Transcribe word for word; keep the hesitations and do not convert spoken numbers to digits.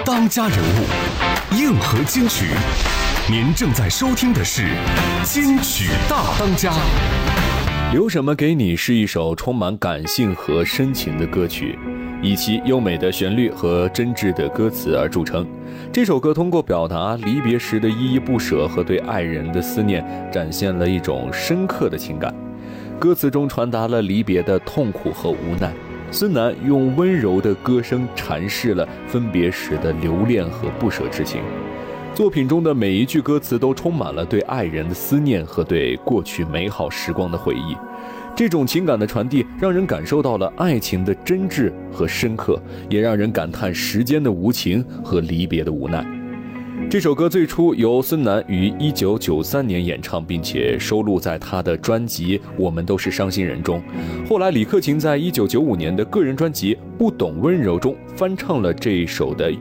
当家人物，硬核金曲。您正在收听的是金曲大当家。 留什么给你是一首充满感性和深情的歌曲，以其优美的旋律和真挚的歌词而著称。这首歌通过表达离别时的依依不舍和对爱人的思念，展现了一种深刻的情感。歌词中传达了离别的痛苦和无奈，孙楠用温柔的歌声阐释了分别时的留恋和不舍之情。作品中的每一句歌词都充满了对爱人的思念和对过去美好时光的回忆。这种情感的传递让人感受到了爱情的真挚和深刻，也让人感叹时间的无情和离别的无奈。这首歌最初由孙楠于一九九三年演唱，并且收录在他的专辑《我们都是伤心人》中。后来李克勤在一九九五年的个人专辑《不懂温柔》中翻唱了这一首的